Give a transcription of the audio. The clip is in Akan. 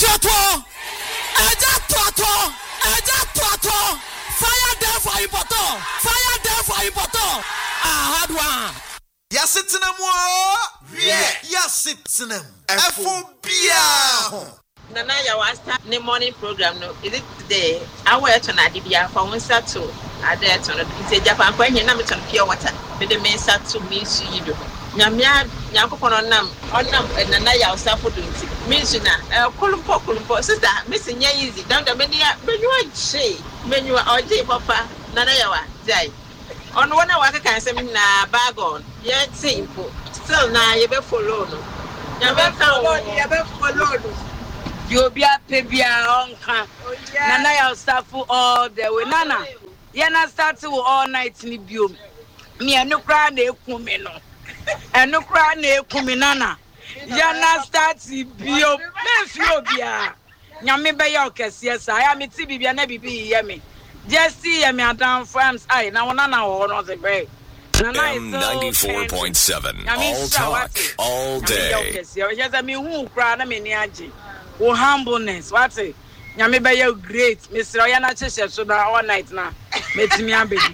Toto. Fire there for important. Fire there for important. Hard one. Yasitinem Yasitinem. Efobia. Nana ya was start the morning program no. Is it today? I went to Nadibia for one start to Ade to the Japan for here na me turn pure water. Me the men start to me you do. Nyamia Yakopon onam Nana ya start for doing it. Means na kulumpo sister missing ya easy. Down the menu say menu or papa Nana ya wa jai. On one hour can say na bag on. Yet simple. Still na you be follow no. You be follow. You be a pebia onka. Nana ya start for all the way. Nana. Yana start to all night ni biom. Me anu kra na ekumi no. Anu kra na ekumi nana. Yana start biom. Me fio bia. Nyame be ya okese sa. Ya me ti bibia na bibi ye me. Just see me down farms. Ai na wona na wo no the break. M94.7 all talk all day. Just me hu kra na me ni age. Wo humbleness. What say? Nyame be you great. Mr. Oyana chese so na all night na. Metimi abeji.